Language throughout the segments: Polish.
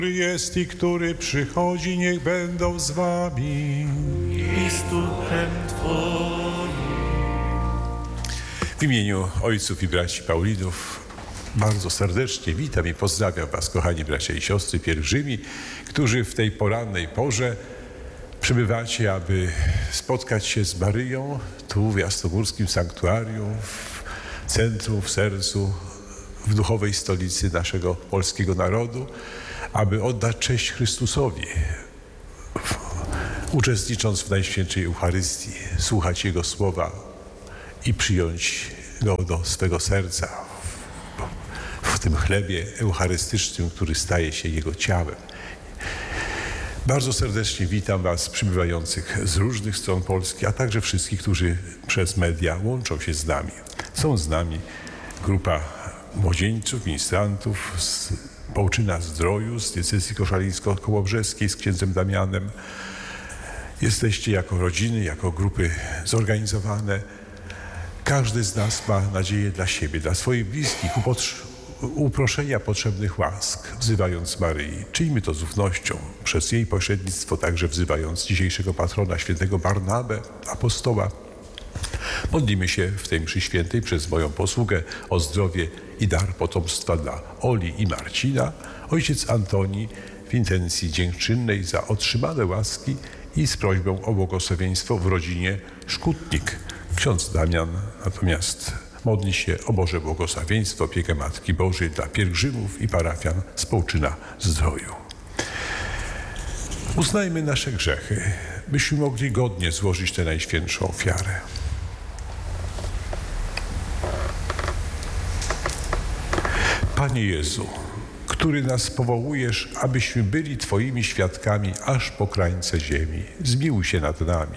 Który jest i który przychodzi, niech będą z wami. I z duchem Twoim. W imieniu ojców i braci Paulinów bardzo serdecznie witam i pozdrawiam was, kochani bracia i siostry pielgrzymi, którzy w tej porannej porze przybywacie, aby spotkać się z Maryją tu w Jasnogórskim Sanktuarium, w centrum, w sercu, w duchowej stolicy naszego polskiego narodu, aby oddać cześć Chrystusowi, uczestnicząc w Najświętszej Eucharystii, słuchać Jego słowa i przyjąć Go do swego serca w tym chlebie eucharystycznym, który staje się Jego ciałem. Bardzo serdecznie witam was przybywających z różnych stron Polski, a także wszystkich, którzy przez media łączą się z nami. Są z nami grupa młodzieńców, ministrantów z Połczyna Zdroju, z diecezji koszalińsko-kołobrzeskiej z księdzem Damianem. Jesteście jako rodziny, jako grupy zorganizowane. Każdy z nas ma nadzieję dla siebie, dla swoich bliskich, uproszenia potrzebnych łask, wzywając Maryi. Czyńmy to z ufnością, przez jej pośrednictwo także wzywając dzisiejszego patrona, świętego Barnabę, apostoła. Modlimy się w tej mszy świętej przez moją posługę o zdrowie i dar potomstwa dla Oli i Marcina, ojciec Antoni w intencji dziękczynnej za otrzymane łaski i z prośbą o błogosławieństwo w rodzinie Szkutnik. Ksiądz Damian natomiast modli się o Boże błogosławieństwo, opiekę Matki Bożej dla pielgrzymów i parafian z Połczyna Zdroju. Uznajmy nasze grzechy, byśmy mogli godnie złożyć tę najświętszą ofiarę. Panie Jezu, który nas powołujesz, abyśmy byli Twoimi świadkami aż po krańce ziemi, zmiłuj się nad nami.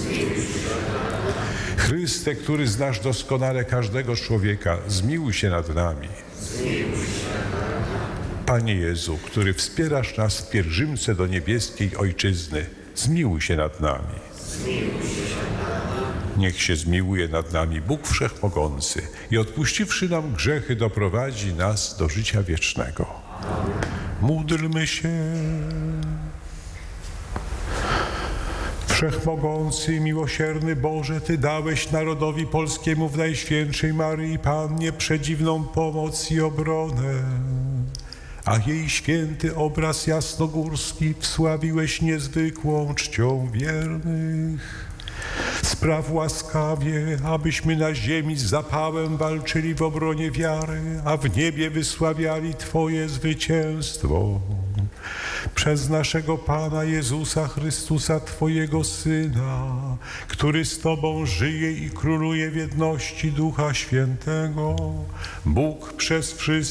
Chryste, który znasz doskonale każdego człowieka, zmiłuj się nad nami. Panie Jezu, który wspierasz nas w pielgrzymce do niebieskiej Ojczyzny, zmiłuj się nad nami. Niech się zmiłuje nad nami Bóg Wszechmogący i odpuściwszy nam grzechy, doprowadzi nas do życia wiecznego. Módlmy się. Wszechmogący i miłosierny Boże, Ty dałeś narodowi polskiemu w Najświętszej Maryi Pannie przedziwną pomoc i obronę, a jej święty obraz jasnogórski wsławiłeś niezwykłą czcią wiernych. Spraw łaskawie, abyśmy na ziemi z zapałem walczyli w obronie wiary, a w niebie wysławiali Twoje zwycięstwo. Przez naszego Pana Jezusa Chrystusa, Twojego Syna, który z Tobą żyje i króluje w jedności Ducha Świętego, Bóg przez wszystkich